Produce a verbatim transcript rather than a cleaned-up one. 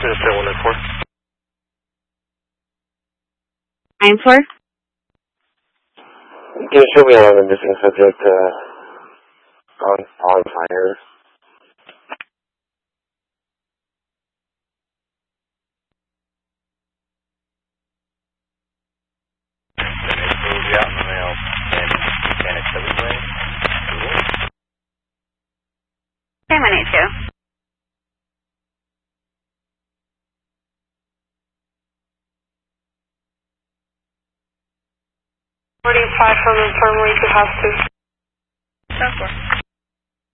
Minnesota one nine four. nine four? Can you show me on the missing subject uh, on, on fire? Okay, one eight two. forty-five from infirmary to house two. Go for it.